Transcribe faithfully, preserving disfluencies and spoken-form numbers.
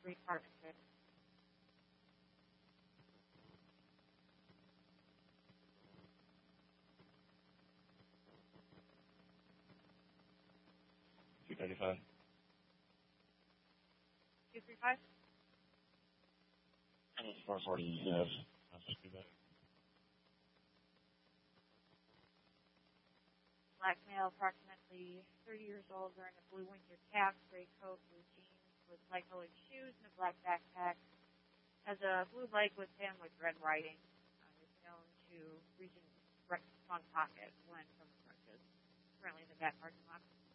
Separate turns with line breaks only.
three partnerships.
two thirty-five.
two three five?
four forty, yes. That's not too bad.
Black male, approximately thirty years old, wearing a blue winter cap, gray coat, blue jeans with light colored shoes, and a black backpack. Has a blue bike with him with red writing. Uh, is known to reach in his front pocket when someone approaches. Currently in the back parking lot.